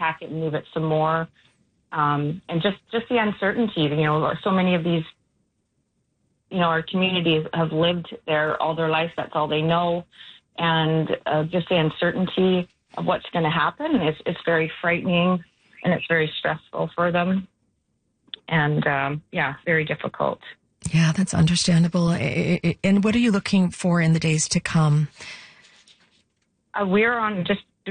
pack it and move it some more. And just the uncertainty, so many of these, our communities have lived there all their life. That's all they know. And just the uncertainty of what's going to happen, it's very frightening and it's very stressful for them. And, very difficult. Yeah, that's understandable. And what are you looking for in the days to come? We're on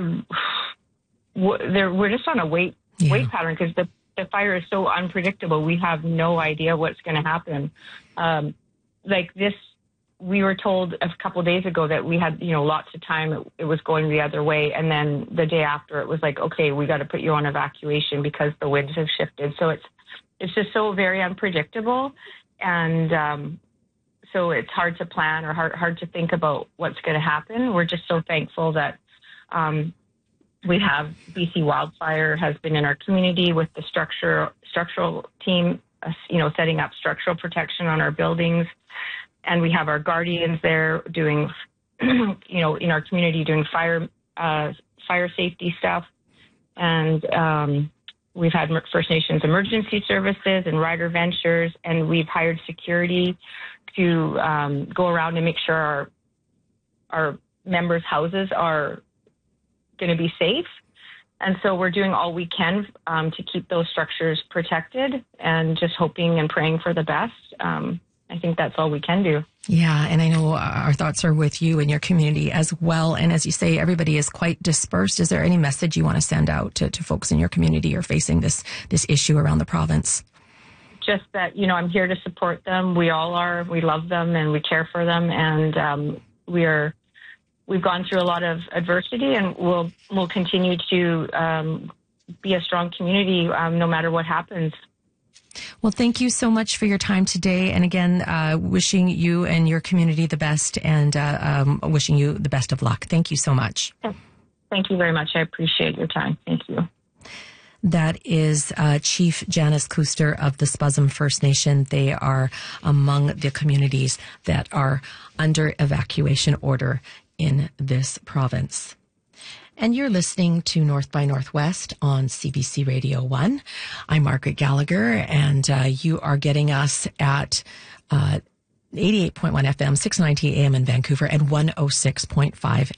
we're just on a wait pattern because the fire is so unpredictable. We have no idea what's going to happen. We were told a couple of days ago that we had, lots of time. It was going the other way. And then the day after it was like, okay, we got to put you on evacuation because the winds have shifted. So it's just so very unpredictable. And so it's hard to plan or hard to think about what's going to happen. We're just so thankful that we have BC Wildfire has been in our community with the structural team, setting up structural protection on our buildings. And we have our guardians there doing, in our community doing fire safety stuff. And we've had First Nations Emergency Services and Rider Ventures, and we've hired security to go around and make sure our members' houses are going to be safe. And so we're doing all we can to keep those structures protected and just hoping and praying for the best. I think that's all we can do. Yeah, and I know our thoughts are with you and your community as well. And as you say, everybody is quite dispersed. Is there any message you want to send out to folks in your community who are facing this issue around the province? Just that, I'm here to support them. We all are. We love them and we care for them. And we've gone through a lot of adversity, and we'll continue to be a strong community no matter what happens. Well, thank you so much for your time today. And again, wishing you and your community the best, and wishing you the best of luck. Thank you so much. Thank you very much. I appreciate your time. Thank you. That is Chief Janice Kuster of the Spuzum First Nation. They are among the communities that are under evacuation order in this province. And you're listening to North by Northwest on CBC Radio 1. I'm Margaret Gallagher, and you are getting us at 88.1 FM, 690 AM in Vancouver, and 106.5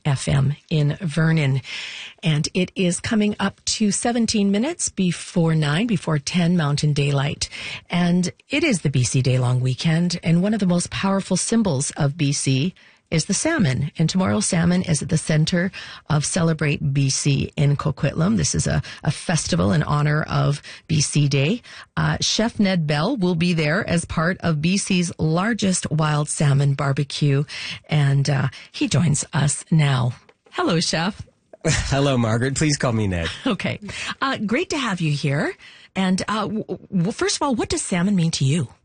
FM in Vernon. And it is coming up to 17 minutes before 9, before 10 Mountain Daylight. And it is the BC Day Long Weekend, and one of the most powerful symbols of BC is the salmon. And tomorrow's salmon is at the center of Celebrate BC in Coquitlam. This is a festival in honor of BC Day. Chef Ned Bell will be there as part of BC's largest wild salmon barbecue. And he joins us now. Hello, Chef. Hello, Margaret. Please call me Ned. Okay. Great to have you here. And first of all, what does salmon mean to you?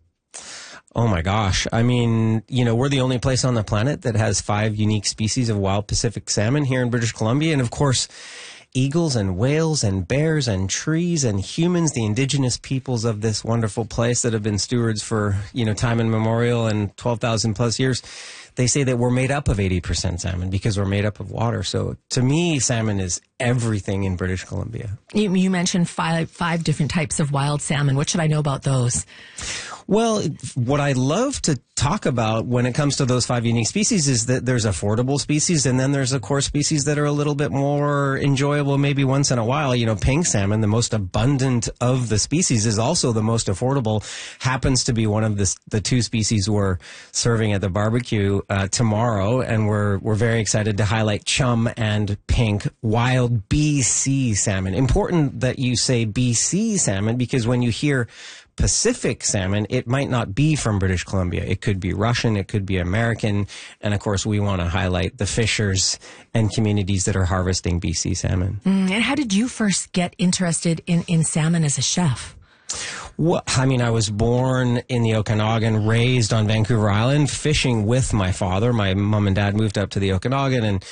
Oh my gosh. I mean, we're the only place on the planet that has 5 unique species of wild Pacific salmon here in British Columbia. And of course, eagles and whales and bears and trees and humans, the indigenous peoples of this wonderful place that have been stewards for, time immemorial and 12,000 plus years. They say that we're made up of 80% salmon because we're made up of water. So to me, salmon is everything in British Columbia. You mentioned five different types of wild salmon. What should I know about those? Well, what I love to talk about when it comes to those 5 unique species is that there's affordable species, and then there's, of course, species that are a little bit more enjoyable maybe once in a while. Pink salmon, the most abundant of the species, is also the most affordable, happens to be one of the 2 species we're serving at the barbecue tomorrow, and we're very excited to highlight chum and pink wild BC salmon. Important that you say BC salmon, because when you hear Pacific salmon, it might not be from British Columbia. It could be Russian, it could be American, and of course we want to highlight the fishers and communities that are harvesting BC salmon. And how did you first get interested in salmon as a chef? Well, I mean, I was born in the Okanagan, raised on Vancouver Island, fishing with my father. My mom and dad moved up to the Okanagan, and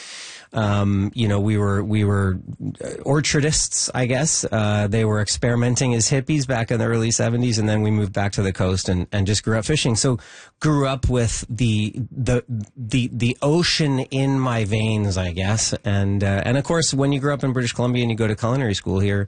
we were orchardists, I guess. They were experimenting as hippies back in the early 70s, and then we moved back to the coast and just grew up fishing. So grew up with the ocean in my veins, I guess. And of course, when you grow up in British Columbia and you go to culinary school here,